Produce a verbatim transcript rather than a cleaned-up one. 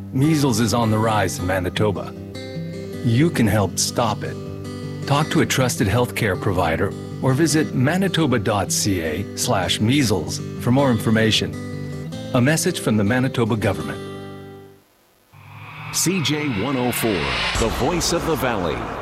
Measles is on the rise in Manitoba. You can help stop it. Talk to a trusted healthcare provider or visit manitoba.ca slash measles for more information. A message from the Manitoba government. C J one oh four, the voice of the Valley.